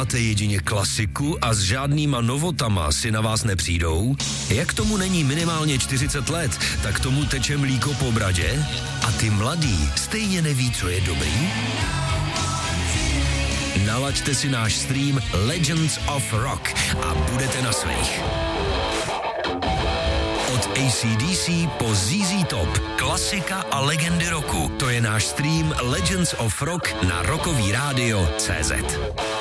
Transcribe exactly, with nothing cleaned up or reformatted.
Posloucháte jedině klasiku a s žádnýma novotama si na vás nepřijdou? Jak tomu není minimálně čtyřicet let, tak tomu teče mlíko po bradě? A ty mladý stejně neví, co je dobrý? Nalaďte si náš stream Legends of Rock a budete na svých. Od A C D C po Z Z Top, klasika a legendy roku. To je náš stream Legends of Rock na rockový rádio tečka cé zet.